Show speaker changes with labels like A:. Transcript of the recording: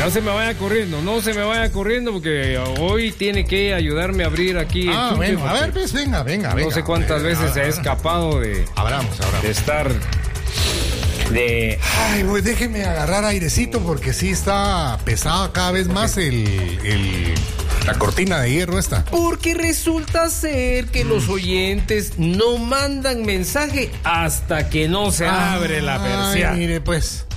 A: No se me vaya corriendo porque hoy tiene que ayudarme a abrir aquí.
B: Bueno, a ver, pues venga.
A: No sé cuántas veces se ha escapado de estar...
B: Ay, pues déjeme agarrar airecito porque sí está pesada cada vez más la cortina de hierro esta.
A: Porque resulta ser que los oyentes no mandan mensaje hasta que no se abre la persiana.
B: Mire, pues.